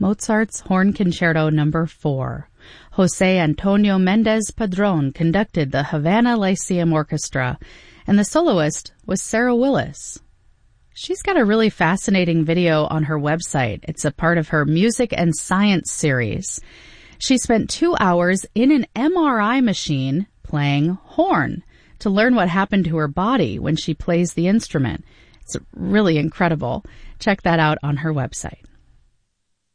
Mozart's Horn Concerto No. 4. Jose Antonio Mendez Padron conducted the Havana Lyceum Orchestra, and the soloist was Sarah Willis. She's got a really fascinating video on her website. It's a part of her Music and Science series. She spent 2 hours in an MRI machine playing horn to learn what happened to her body when she plays the instrument. It's really incredible. Check that out on her website.